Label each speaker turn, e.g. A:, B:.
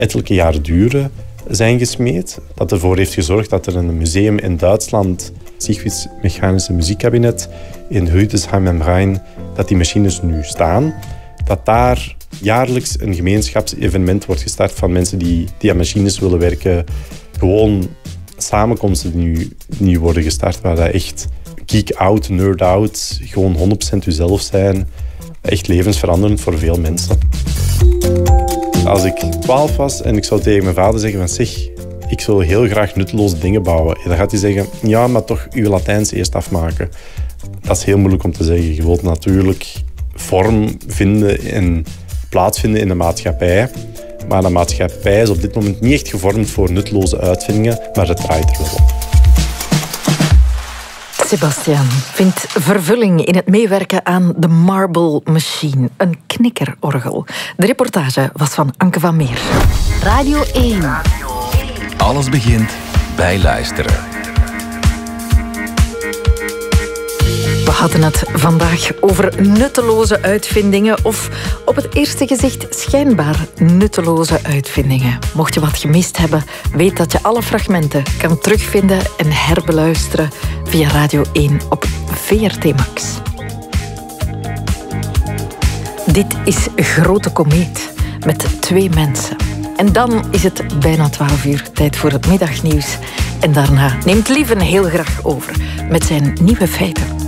A: ettelijke jaar duren zijn gesmeed. Dat ervoor heeft gezorgd dat er een museum in Duitsland, Siegfrieds Mechanische Muziekkabinet in Rüdesheim am Rhein, dat die machines nu staan. Dat daar jaarlijks een gemeenschapsevenement wordt gestart van mensen die aan machines willen werken. Gewoon samenkomsten die nu worden gestart, waar dat echt geek out, nerd out, gewoon 100% uzelf zijn. Echt levensveranderend voor veel mensen. Als ik 12 was en ik zou tegen mijn vader zeggen van zeg, ik wil heel graag nutteloze dingen bouwen. Dan gaat hij zeggen, ja, maar toch je Latijns eerst afmaken. Dat is heel moeilijk om te zeggen. Je wilt natuurlijk vorm vinden en plaatsvinden in de maatschappij. Maar de maatschappij is op dit moment niet echt gevormd voor nutteloze uitvindingen, maar het draait er wel op.
B: Sebastiaan vindt vervulling in het meewerken aan de Marble Machine, een knikkerorgel. De reportage was van Anke van Meer.
C: Radio 1.
D: Alles begint bij luisteren.
B: We hadden het vandaag over nutteloze uitvindingen of op het eerste gezicht schijnbaar nutteloze uitvindingen. Mocht je wat gemist hebben, weet dat je alle fragmenten kan terugvinden en herbeluisteren via Radio 1 op VRT Max. Dit is Grote Komeet met 2 mensen. En dan is het bijna 12 uur, tijd voor het middagnieuws. En daarna neemt Lieven heel graag over met zijn nieuwe feiten.